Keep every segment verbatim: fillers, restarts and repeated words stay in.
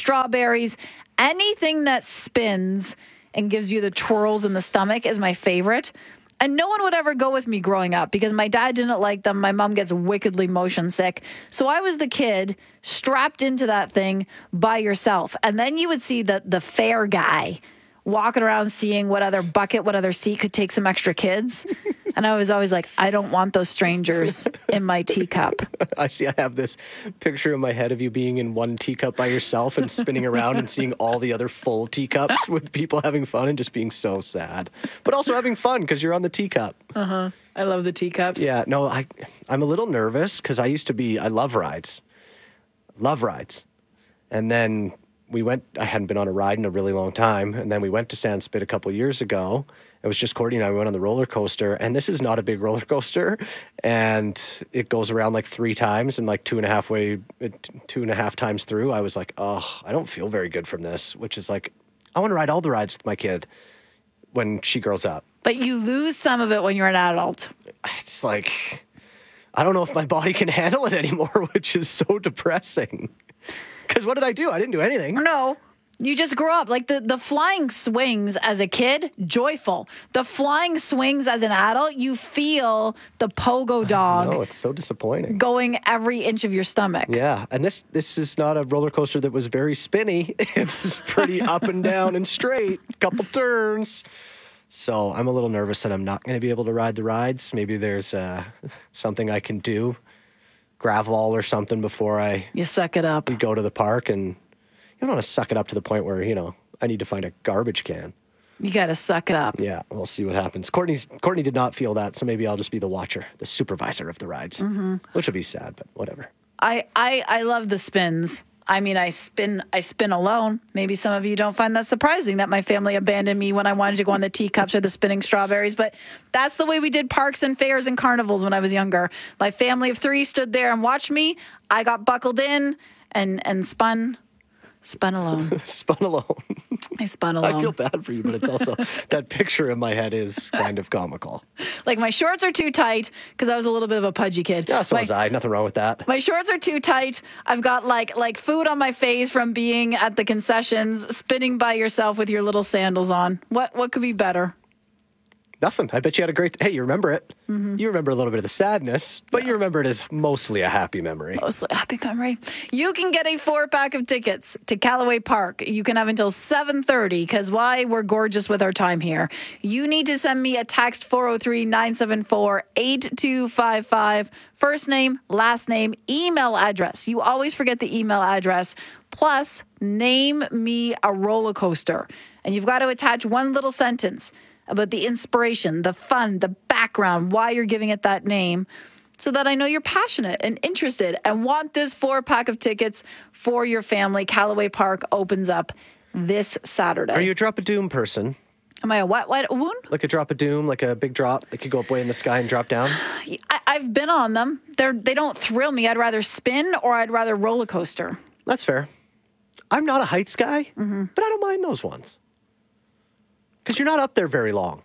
strawberries, anything that spins and gives you the twirls in the stomach is my favorite. And no one would ever go with me growing up because my dad didn't like them. My mom gets wickedly motion sick. So I was the kid strapped into that thing by yourself. And then you would see the, the fair guy walking around seeing what other bucket, what other seat could take some extra kids. And I was always like, I don't want those strangers in my teacup. I see. I have this picture in my head of you being in one teacup by yourself and spinning around and seeing all the other full teacups with people having fun and just being so sad. But also having fun because you're on the teacup. Uh-huh. I love the teacups. Yeah. No, I, I'm a little nervous because I used to be, I love rides. Love rides. And then we went, I hadn't been on a ride in a really long time. And then we went to Sandspit a couple years ago. It was just Courtney and I. We went on the roller coaster, and this is not a big roller coaster, and it goes around like three times, and like two and a half way, two and a half times through, I was like, oh, I don't feel very good from this, which is like, I want to ride all the rides with my kid when she grows up. But you lose some of it when you're an adult. It's like, I don't know if my body can handle it anymore, which is so depressing. Because what did I do? I didn't do anything. No. You just grow up. Like the, the flying swings as a kid, joyful. The flying swings as an adult, you feel the pogo dog. No, it's so disappointing. Going every inch of your stomach. Yeah, and this this is not a roller coaster that was very spinny. It was pretty up and down and straight, couple turns. So I'm a little nervous that I'm not going to be able to ride the rides. Maybe there's uh, something I can do, gravel or something before I you suck it up. We go to the park, and you don't want to suck it up to the point where, you know, I need to find a garbage can. You got to suck it up. Yeah, we'll see what happens. Courtney's Courtney did not feel that, so maybe I'll just be the watcher, the supervisor of the rides, mm-hmm. which will be sad, but whatever. I, I I love the spins. I mean, I spin I spin alone. Maybe some of you don't find that surprising that my family abandoned me when I wanted to go on the teacups or the spinning strawberries, but that's the way we did parks and fairs and carnivals when I was younger. My family of three stood there and watched me. I got buckled in and and spun. Spun alone. Spun alone. I spun alone. I feel bad for you, but it's also, that picture in my head is kind of comical. Like my shorts are too tight because I was a little bit of a pudgy kid. Yeah, so my, was I. Nothing wrong with that. My shorts are too tight. I've got like like food on my face from being at the concessions, spinning by yourself with your little sandals on. What what could be better? Nothing. I bet you had a great... Hey, you remember it. Mm-hmm. You remember a little bit of the sadness, but yeah. You remember it as mostly a happy memory. Mostly a happy memory. You can get a four-pack of tickets to Callaway Park. You can have until seven thirty, because why? We're gorgeous with our time here. You need to send me a text, four oh three, nine seven four, eight two five five. First name, last name, email address. You always forget the email address. Plus, name me a roller coaster. And you've got to attach one little sentence about the inspiration, the fun, the background, why you're giving it that name, so that I know you're passionate and interested and want this four-pack of tickets for your family. Callaway Park opens up this Saturday. Are you a Drop of Doom person? Am I a what? What? A wound? Like a Drop of Doom, like a big drop that could go up way in the sky and drop down? I, I've been on them. They're, they don't thrill me. I'd rather spin or I'd rather roller coaster. That's fair. I'm not a heights guy, mm-hmm. but I don't mind those ones. Because you're not up there very long.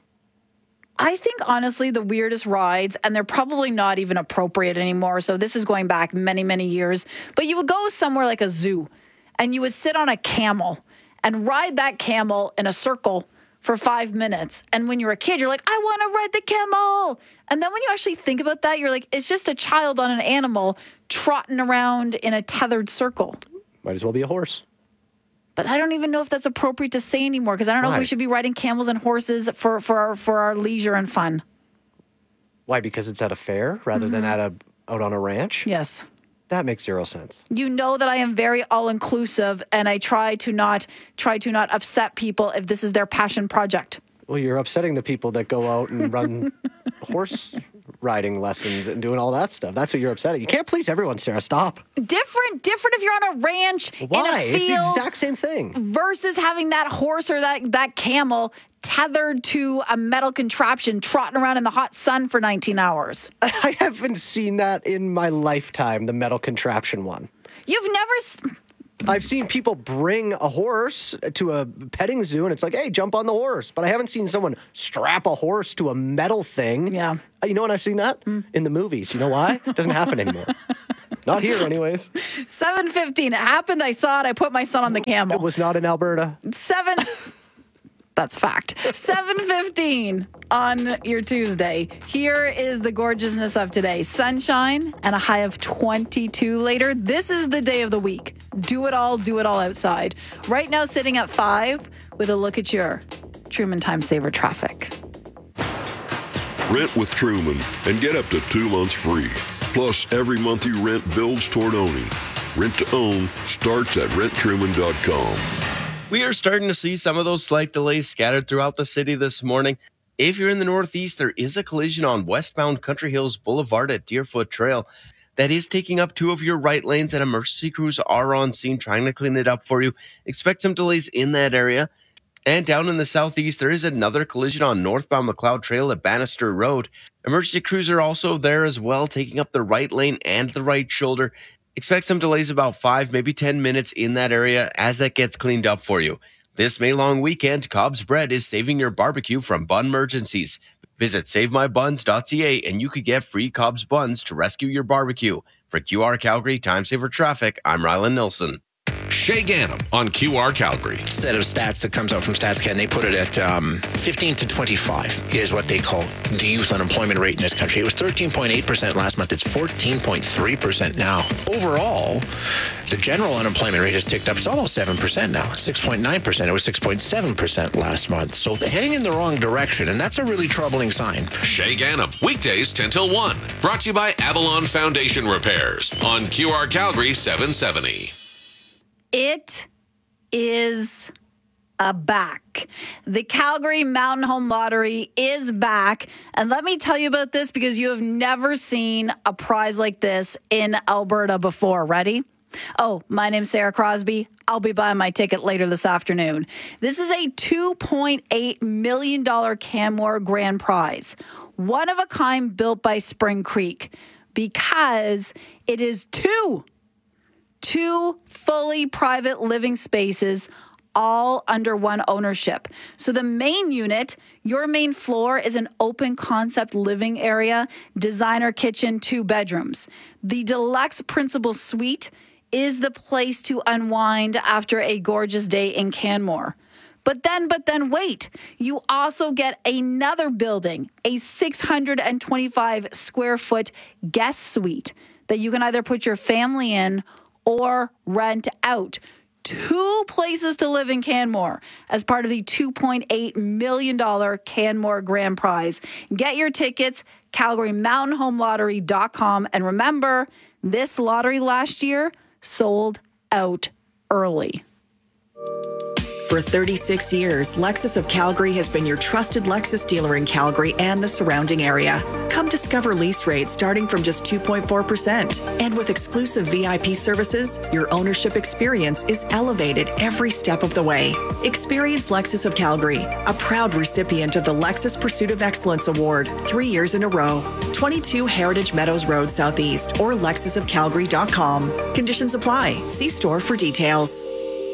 I think, honestly, the weirdest rides, and they're probably not even appropriate anymore, so this is going back many, many years, but you would go somewhere like a zoo, and you would sit on a camel and ride that camel in a circle for five minutes. And when you're a kid, you're like, I want to ride the camel. And then when you actually think about that, you're like, it's just a child on an animal trotting around in a tethered circle. Might as well be a horse. But I don't even know if that's appropriate to say anymore, because I don't know Why? if we should be riding camels and horses for, for, our, for our leisure and fun. Why? Because it's at a fair rather mm-hmm. than at a out on a ranch? Yes. That makes zero sense. You know that I am very all-inclusive, and I try to not try to not upset people if this is their passion project. Well, you're upsetting the people that go out and run horse riding lessons and doing all that stuff. That's what you're upset at. You can't please everyone, Sarah. Stop. Different, different if you're on a ranch, Why? in a field. It's the exact same thing. Versus having that horse or that, that camel tethered to a metal contraption trotting around in the hot sun for nineteen hours. I haven't seen that in my lifetime, the metal contraption one. You've never... S- I've seen people bring a horse to a petting zoo, and it's like, hey, jump on the horse. But I haven't seen someone strap a horse to a metal thing. Yeah. You know when I've seen that? Mm. In the movies. You know why? It doesn't happen anymore. Not here, anyways. seven fifteen. It happened. I saw it. I put my son on the camel. It was not in Alberta. Seven. That's fact. seven fifteen on your Tuesday. Here is the gorgeousness of today. Sunshine and a high of twenty-two later. This is the day of the week. Do it all, do it all outside. Right now sitting at five with a look at your Truman Time Saver traffic. Rent with Truman and get up to two months free. Plus, every month you rent builds toward owning. Rent to own starts at rent truman dot com. We are starting to see some of those slight delays scattered throughout the city this morning. If you're in the Northeast, there is a collision on westbound Country Hills Boulevard at Deerfoot Trail that is taking up two of your right lanes, and emergency crews are on scene trying to clean it up for you. Expect some delays in that area. And down in the southeast, there is another collision on northbound McLeod Trail at Bannister Road. Emergency crews are also there as well, taking up the right lane and the right shoulder. Expect some delays about five, maybe ten minutes in that area as that gets cleaned up for you. This May long weekend, Cobb's Bread is saving your barbecue from bun emergencies. Visit save my buns dot c a and you could get free Cobb's buns to rescue your barbecue. For Q R Calgary Time Saver Traffic, I'm Rylan Nilsson. Shay Ganem on Q R Calgary. Set of stats that comes out from StatsCan, they put it at um, fifteen to twenty-five is what they call the youth unemployment rate in this country. It was thirteen point eight percent last month. It's fourteen point three percent now. Overall, the general unemployment rate has ticked up. It's almost seven percent now, six point nine percent. It was six point seven percent last month. So heading in the wrong direction, and that's a really troubling sign. Shay Ganem, weekdays ten till one. Brought to you by Avalon Foundation Repairs on Q R Calgary seven seventy. It is a back. The Calgary Mountain Home Lottery is back. And let me tell you about this because you have never seen a prize like this in Alberta before. Ready? Oh, my name's Sarah Crosby. I'll be buying my ticket later this afternoon. This is a two point eight million dollars Canmore Grand Prize. One of a kind built by Spring Creek because it is two Two fully private living spaces, all under one ownership. So the main unit, your main floor, is an open concept living area, designer kitchen, two bedrooms. The deluxe principal suite is the place to unwind after a gorgeous day in Canmore. But then, but then wait, you also get another building, a six hundred twenty-five square foot guest suite that you can either put your family in or rent out. Two places to live in Canmore as part of the two point eight million dollars Canmore Grand Prize. Get your tickets, calgary mountain home lottery dot com. And remember, this lottery last year sold out early. For thirty-six years, Lexus of Calgary has been your trusted Lexus dealer in Calgary and the surrounding area. Come discover lease rates starting from just two point four percent. And with exclusive V I P services, your ownership experience is elevated every step of the way. Experience Lexus of Calgary, a proud recipient of the Lexus Pursuit of Excellence Award, three years in a row. twenty-two Heritage Meadows Road Southeast or lexus of calgary dot com. Conditions apply. See store for details.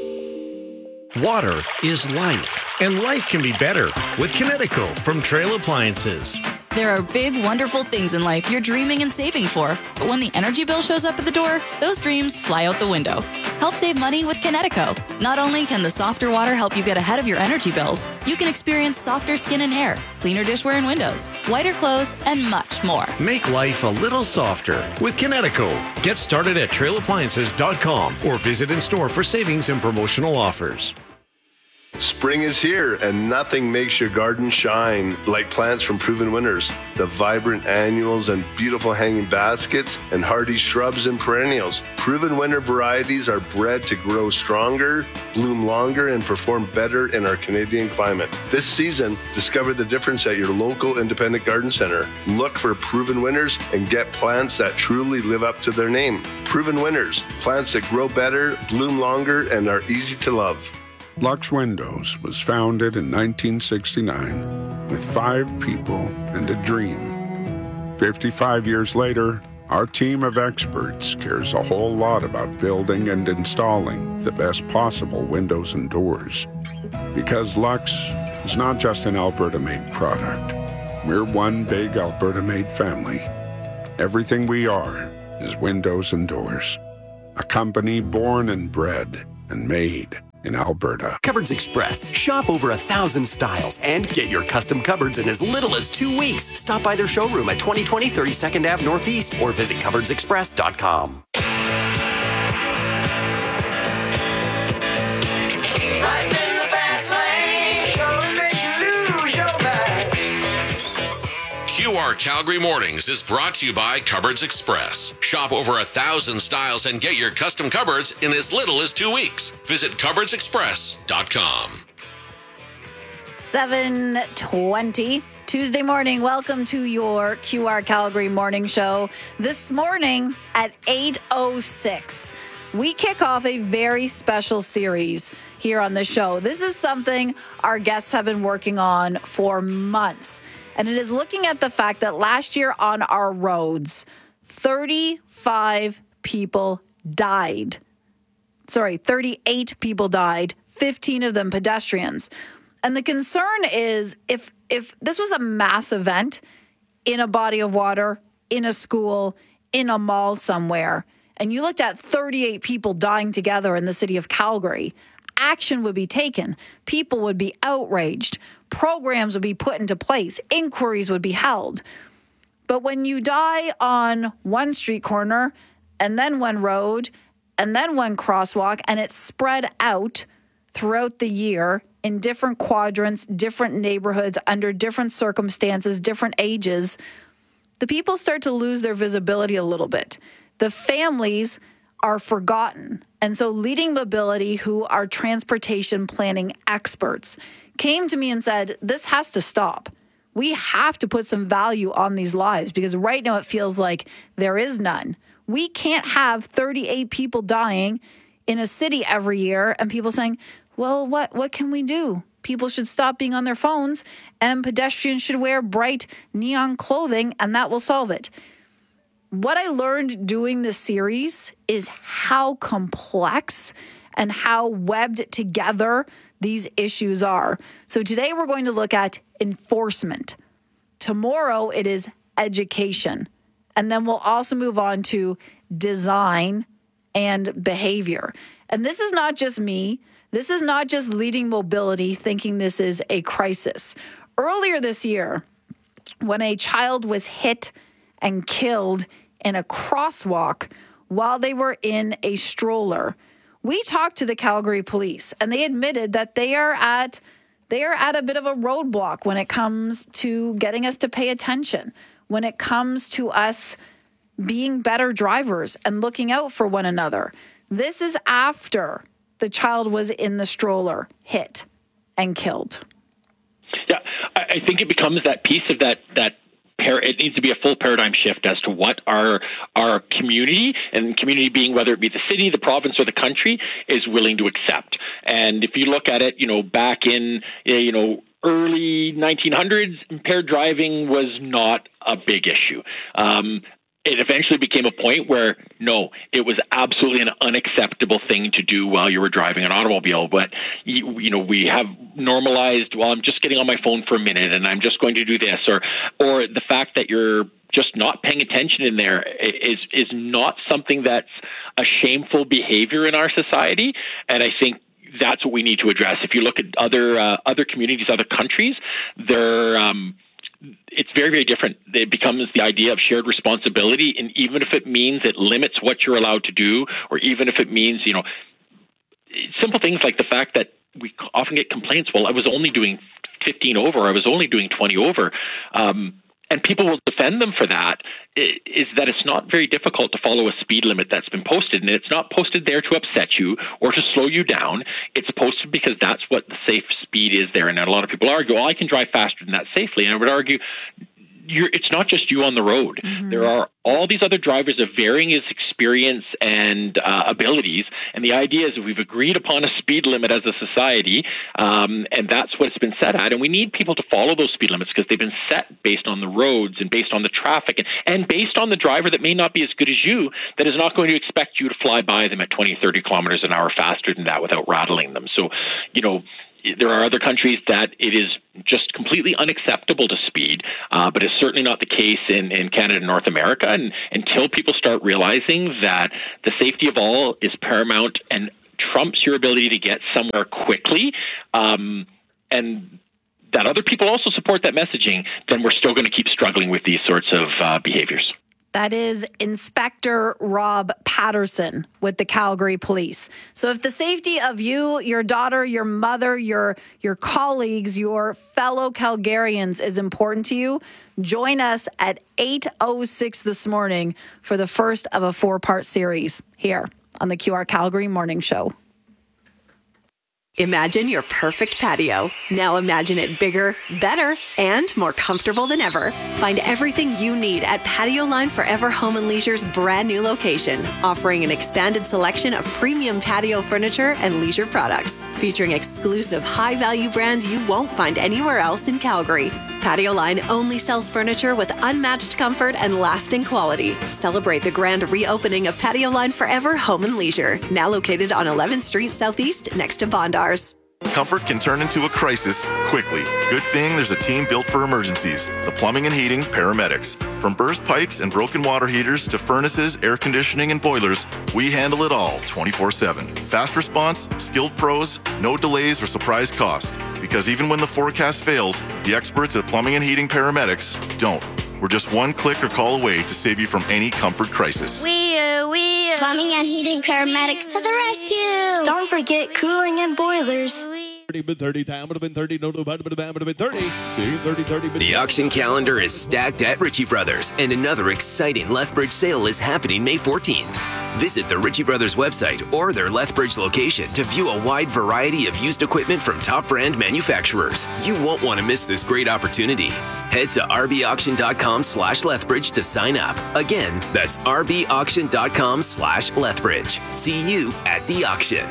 Water is life, and life can be better with Kinetico from Trail Appliances. There are big, wonderful things in life you're dreaming and saving for, but when the energy bill shows up at the door, those dreams fly out the window. Help save money with Kinetico. Not only can the softer water help you get ahead of your energy bills, you can experience softer skin and hair, cleaner dishware and windows, whiter clothes, and much more. Make life a little softer with Kinetico. Get started at trail appliances dot com or visit in store for savings and promotional offers. Spring is here, and nothing makes your garden shine like plants from Proven Winners. The vibrant annuals and beautiful hanging baskets and hardy shrubs and perennials. Proven Winner varieties are bred to grow stronger, bloom longer, and perform better in our Canadian climate. This season, discover the difference at your local independent garden center. Look for Proven Winners and get plants that truly live up to their name. Proven Winners, plants that grow better, bloom longer, and are easy to love. Lux Windows was founded in nineteen sixty-nine with five people and a dream. fifty-five years later, our team of experts cares a whole lot about building and installing the best possible windows and doors. Because Lux is not just an Alberta-made product. We're one big Alberta-made family. Everything we are is Windows and Doors, a company born and bred and made in Alberta. Cupboards Express. Shop over a thousand styles and get your custom cupboards in as little as two weeks. Stop by their showroom at twenty twenty thirty-second Avenue Northeast or visit cupboards express dot com. Q R Calgary Mornings is brought to you by Cupboards Express. Shop over a thousand styles and get your custom cupboards in as little as two weeks. Visit cupboards express dot com. seven twenty Tuesday morning. Welcome to your Q R Calgary Morning Show. This morning at eight oh six, we kick off a very special series here on the show. This is something our guests have been working on for months. And it is looking at the fact that last year on our roads, thirty-five people died. Sorry, thirty-eight people died, fifteen of them pedestrians. And the concern is if if this was a mass event in a body of water, in a school, in a mall somewhere, and you looked at thirty-eight people dying together in the city of Calgary, action would be taken. People would be outraged. Programs would be put into place. Inquiries would be held. But when you die on one street corner and then one road and then one crosswalk and it's spread out throughout the year in different quadrants, different neighborhoods, under different circumstances, different ages, the people start to lose their visibility a little bit. The families are forgotten. And so Leading Mobility, who are transportation planning experts, came to me and said, this has to stop. We have to put some value on these lives because right now it feels like there is none. We can't have thirty-eight people dying in a city every year and people saying, well, what, what can we do? People should stop being on their phones and pedestrians should wear bright neon clothing and that will solve it. What I learned doing this series is how complex and how webbed together these issues are. So today we're going to look at enforcement. Tomorrow it is education. And then we'll also move on to design and behavior. And this is not just me. This is not just Leading Mobility thinking this is a crisis. Earlier this year, when a child was hit and killed in a crosswalk while they were in a stroller, we talked to the Calgary police and they admitted that they are at they are at a bit of a roadblock when it comes to getting us to pay attention, when it comes to us being better drivers and looking out for one another. This is after the child was in the stroller, hit and killed. Yeah, I think it becomes that piece of that that it needs to be a full paradigm shift as to what our our community, and community being whether it be the city, the province, or the country, is willing to accept. And if you look at it, you know, back in, you know, early nineteen hundreds, impaired driving was not a big issue. Um, It eventually became a point where, no, it was absolutely an unacceptable thing to do while you were driving an automobile. But, you, you know, we have normalized, well, I'm just getting on my phone for a minute and I'm just going to do this. Or or the fact that you're just not paying attention in there is, is not something that's a shameful behavior in our society. And I think that's what we need to address. If you look at other uh, other communities, other countries, they're... Um, it's very, very different. It becomes the idea of shared responsibility, and even if it means it limits what you're allowed to do, or even if it means, you know, simple things like the fact that we often get complaints, well, I was only doing fifteen over, I was only doing twenty over, um, and people will defend them for that, is that it's not very difficult to follow a speed limit that's been posted, and it's not posted there to upset you or to slow you down. It's posted because that's what the safe speed is there. And a lot of people argue, well, I can drive faster than that safely. And I would argue, you're, it's not just you on the road. Mm-hmm. There are all these other drivers of varying experience and uh, abilities. And the idea is we've agreed upon a speed limit as a society, um, and that's what it's been set at. And we need people to follow those speed limits because they've been set based on the roads and based on the traffic and, and based on the driver that may not be as good as you, that is not going to expect you to fly by them at twenty, thirty kilometers an hour faster than that without rattling them. So, you know, there are other countries that it is just completely unacceptable to speed, uh, but it's certainly not the case in, in Canada and North America. And until people start realizing that the safety of all is paramount and trumps your ability to get somewhere quickly, um, and that other people also support that messaging, then we're still going to keep struggling with these sorts of uh, behaviors. That is Inspector Rob Patterson with the Calgary Police. So if the safety of you, your daughter, your mother, your your colleagues, your fellow Calgarians is important to you, join us at eight oh six this morning for the first of a four-part series here on the Q R Calgary Morning Show. Imagine your perfect patio. Now imagine it bigger, better, and more comfortable than ever. Find everything you need at Patio Line Forever Home and Leisure's brand new location, offering an expanded selection of premium patio furniture and leisure products, featuring exclusive high-value brands you won't find anywhere else in Calgary. Patio Line only sells furniture with unmatched comfort and lasting quality. Celebrate the grand reopening of Patio Line Forever Home and Leisure, now located on eleventh Street Southeast next to Bondars. Comfort can turn into a crisis quickly. Good thing there's a team built for emergencies. The Plumbing and Heating Paramedics. From burst pipes and broken water heaters to furnaces, air conditioning, and boilers, we handle it all twenty-four seven. Fast response, skilled pros, no delays or surprise cost. Because even when the forecast fails, the experts at Plumbing and Heating Paramedics don't. We're just one click or call away to save you from any comfort crisis. We, uh, we, uh, Plumbing and Heating Paramedics to the rescue. Don't forget cooling and boilers. thirty, time would have been thirty, no, no, would have been thirty, thirty, thirty. The auction calendar is stacked at Ritchie Brothers, and another exciting Lethbridge sale is happening May fourteenth. Visit the Ritchie Brothers website or their Lethbridge location to view a wide variety of used equipment from top brand manufacturers. You won't want to miss this great opportunity. Head to rbauction.com slash Lethbridge to sign up. Again, that's rbauction.com slash Lethbridge. See you at the auction.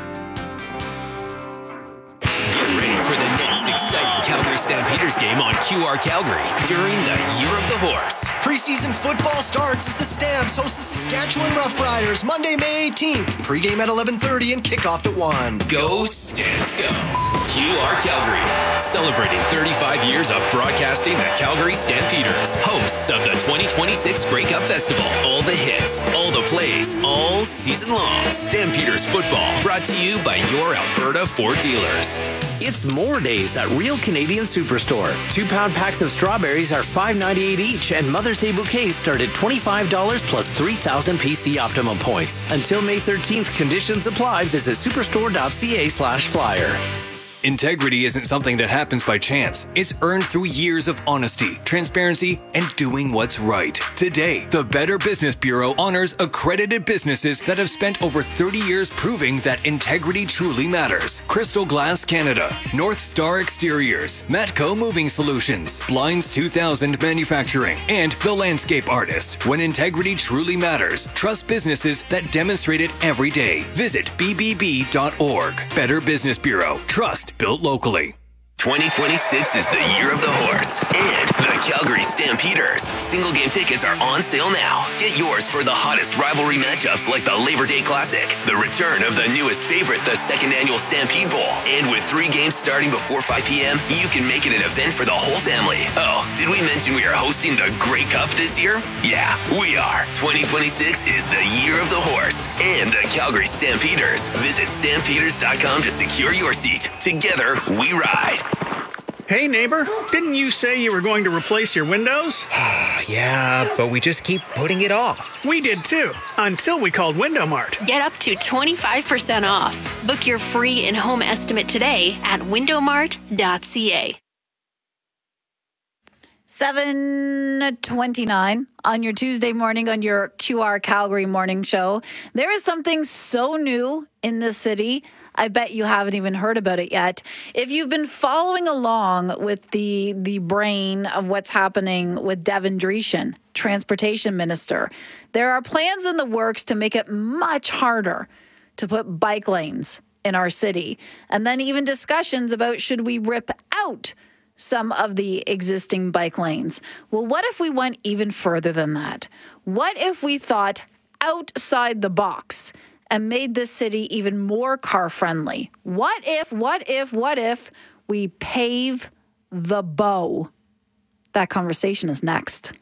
Get ready for the next exciting Calgary Stampeders game on Q R Calgary during the Year of the Horse. Preseason football starts as the Stamps host the Saskatchewan Roughriders Monday, May eighteenth. Pre-game at eleven thirty and kickoff at one. Go Stamps go! Q R Calgary, celebrating thirty-five years of broadcasting the Calgary Stampeders, hosts of the twenty twenty-six Grey Cup Festival. All the hits, all the plays, all season long. Stampeders football, brought to you by your Alberta Ford dealers. It's more days at Real Canadian Superstore. Two-pound packs of strawberries are five ninety-eight each, and Mother's Day bouquets start at twenty-five dollars plus three thousand P C Optimum points. Until May thirteenth, conditions apply. Visit superstore.ca slash flyer. Integrity isn't something that happens by chance. It's earned through years of honesty, transparency, and doing what's right. Today, the Better Business Bureau honors accredited businesses that have spent over thirty years proving that integrity truly matters. Crystal Glass Canada, North Star Exteriors, Matco Moving Solutions, Blinds two thousand Manufacturing, and The Landscape Artist. When integrity truly matters, trust businesses that demonstrate it every day. Visit b b b dot org. Better Business Bureau. Trust built locally. twenty twenty-six is the Year of the Horse and the Calgary Stampeders. Single game tickets are on sale now. Get yours for the hottest rivalry matchups like the Labor Day Classic, the return of the newest favorite, the second annual Stampede Bowl. And with three games starting before five p.m., you can make it an event for the whole family. Oh, did we mention we are hosting the Grey Cup this year? Yeah, we are. twenty twenty-six is the Year of the Horse and the Calgary Stampeders. Visit stampeders dot com to secure your seat. Together, we ride. Hey, neighbor, didn't you say you were going to replace your windows? Yeah, but we just keep putting it off. We did too, until we called Window Mart. Get up to twenty-five percent off. Book your free in-home estimate today at window mart dot c a. seven twenty-nine on your Tuesday morning on your Q R Calgary morning show. There is something so new in this city. I bet you haven't even heard about it yet. If you've been following along with the the brain of what's happening with Devin Dreeshen, Transportation Minister, there are plans in the works to make it much harder to put bike lanes in our city. And then even discussions about should we rip out some of the existing bike lanes. Well, what if we went even further than that? What if we thought outside the box and made this city even more car-friendly. What if, what if, what if we pave the bow? That conversation is next.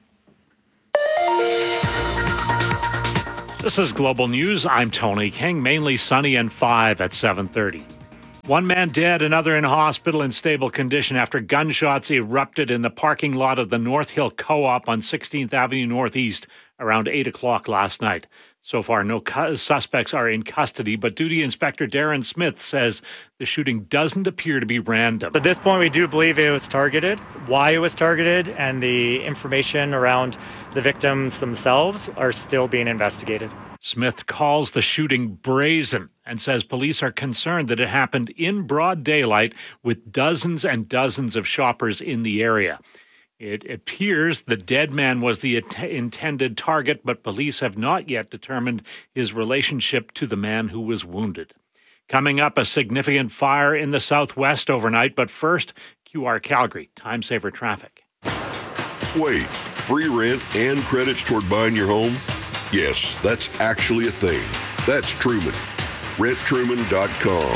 This is Global News. I'm Tony King. Mainly sunny and five at seven thirty. One man dead, another in hospital in stable condition after gunshots erupted in the parking lot of the North Hill Co-op on sixteenth Avenue Northeast around eight o'clock last night. So far, no cu- suspects are in custody, but Duty Inspector Darren Smith says the shooting doesn't appear to be random. At this point, we do believe it was targeted. Why it was targeted and the information around the victims themselves are still being investigated. Smith calls the shooting brazen and says police are concerned that it happened in broad daylight with dozens and dozens of shoppers in the area. It appears the dead man was the at- intended target, but police have not yet determined his relationship to the man who was wounded. Coming up, a significant fire in the southwest overnight, but first, Q R Calgary, time saver traffic. Wait, free rent and credits toward buying your home? Yes, that's actually a thing. That's Truman. rent truman dot com.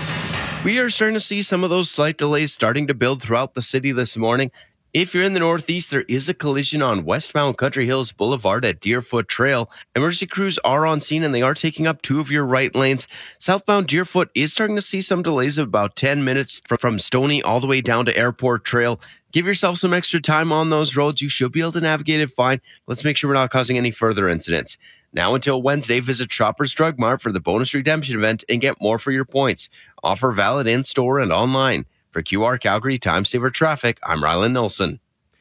We are starting to see some of those slight delays starting to build throughout the city this morning. If you're in the Northeast, there is a collision on westbound Country Hills Boulevard at Deerfoot Trail. Emergency crews are on scene and they are taking up two of your right lanes. Southbound Deerfoot is starting to see some delays of about ten minutes from Stoney all the way down to Airport Trail. Give yourself some extra time on those roads. You should be able to navigate it fine. Let's make sure we're not causing any further incidents. Now until Wednesday, visit Shoppers Drug Mart for the bonus redemption event and get more for your points. Offer valid in-store and online. For Q R Calgary Time Saver Traffic, I'm Rylan Nilsson.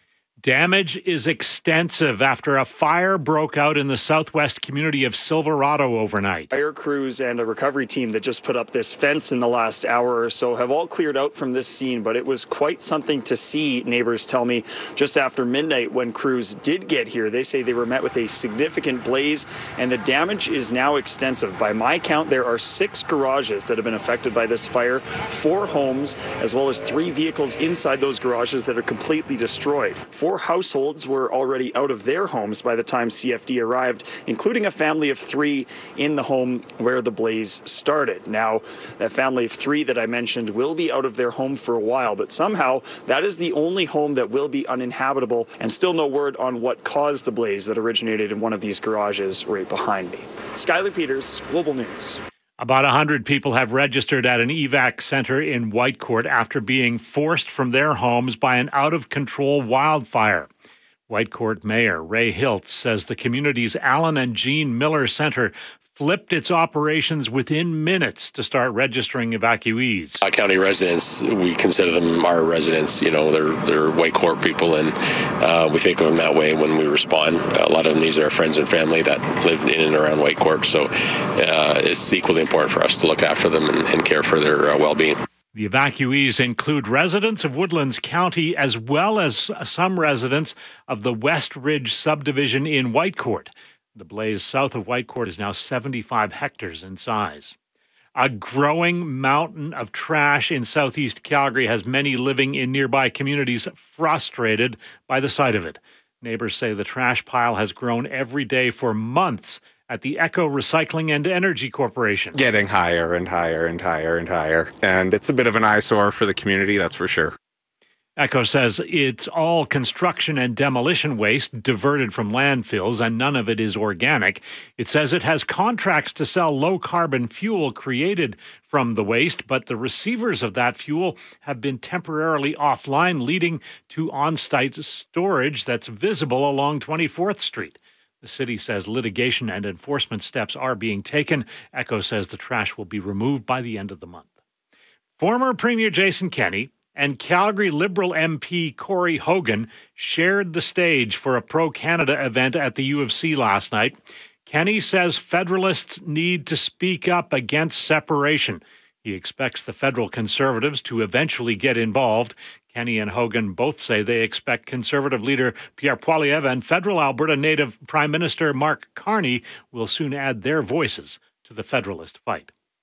Damage is extensive after a fire broke out in the southwest community of Silverado overnight. Fire crews and a recovery team that just put up this fence in the last hour or so have all cleared out from this scene, but it was quite something to see, neighbors tell me, just after midnight when crews did get here. They say they were met with a significant blaze, and the damage is now extensive. By my count, there are six garages that have been affected by this fire, four homes, as well as three vehicles inside those garages that are completely destroyed. Four households were already out of their homes by the time C F D arrived, including a family of three in the home where the blaze started. Now, that family of three that I mentioned will be out of their home for a while, but somehow that is the only home that will be uninhabitable, and still no word on what caused the blaze that originated in one of these garages right behind me. Skylar Peters, Global News. About one hundred people have registered at an evac center in Whitecourt after being forced from their homes by an out-of-control wildfire. Whitecourt Mayor Ray Hilt says the community's Allen and Jean Miller Center flipped its operations within minutes to start registering evacuees. Uh, county residents, we consider them our residents. You know, they're they're Whitecourt people, and uh, we think of them that way when we respond. A lot of them, these are friends and family that live in and around Whitecourt, so uh, it's equally important for us to look after them and, and care for their uh, well-being. The evacuees include residents of Woodlands County as well as some residents of the West Ridge subdivision in Whitecourt. The blaze south of Whitecourt is now seventy-five hectares in size. A growing mountain of trash in southeast Calgary has many living in nearby communities frustrated by the sight of it. Neighbors say the trash pile has grown every day for months at the Echo Recycling and Energy Corporation. Getting higher and higher and higher and higher. And it's a bit of an eyesore for the community, that's for sure. Echo says it's all construction and demolition waste diverted from landfills, and none of it is organic. It says it has contracts to sell low-carbon fuel created from the waste, but the receivers of that fuel have been temporarily offline, leading to on-site storage that's visible along twenty-fourth Street. The city says litigation and enforcement steps are being taken. Echo says the trash will be removed by the end of the month. Former Premier Jason Kenney and Calgary Liberal M P Corey Hogan shared the stage for a pro-Canada event at the U of C last night. Kenney says Federalists need to speak up against separation. He expects the federal Conservatives to eventually get involved. Kenney and Hogan both say they expect Conservative leader Pierre Poilievre and federal Alberta native Prime Minister Mark Carney will soon add their voices to the Federalist fight.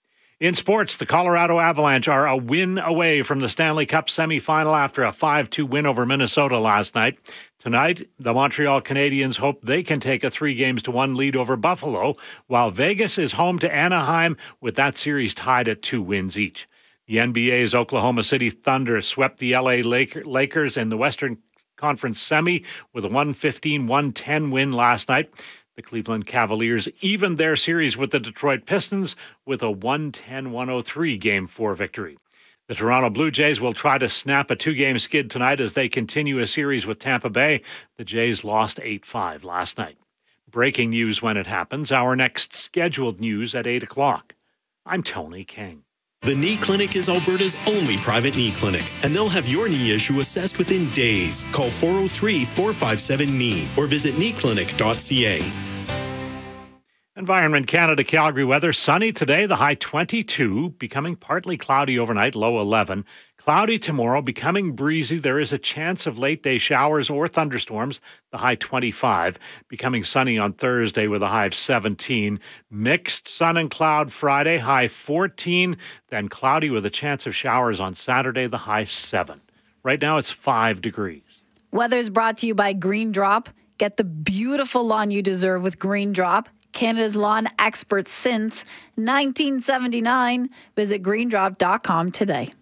In sports, the Colorado Avalanche are a win away from the Stanley Cup semifinal after a five two win over Minnesota last night. Tonight, the Montreal Canadiens hope they can take a three games to one lead over Buffalo, while Vegas is home to Anaheim with that series tied at two wins each. The N B A's Oklahoma City Thunder swept the L A Lakers in the Western Conference semi with a one fifteen one ten win last night. The Cleveland Cavaliers evened their series with the Detroit Pistons with a one ten one oh three Game four victory. The Toronto Blue Jays will try to snap a two-game skid tonight as they continue a series with Tampa Bay. The Jays lost eight five last night. Breaking news when it happens. Our next scheduled news at eight o'clock. I'm Tony King. The Knee Clinic is Alberta's only private knee clinic, and they'll have your knee issue assessed within days. Call four oh three, four five seven, K N E E or visit knee clinic dot c a. Environment Canada Calgary weather. Sunny today, the high twenty-two, becoming partly cloudy overnight, low eleven. Cloudy tomorrow, becoming breezy. There is a chance of late-day showers or thunderstorms, the high twenty-five. Becoming sunny on Thursday with a high of seventeen. Mixed sun and cloud Friday, high fourteen. Then cloudy with a chance of showers on Saturday, the high seven. Right now it's five degrees. Weather's brought to you by Green Drop. Get the beautiful lawn you deserve with Green Drop. Canada's lawn expert since nineteen seventy-nine. Visit green drop dot com today.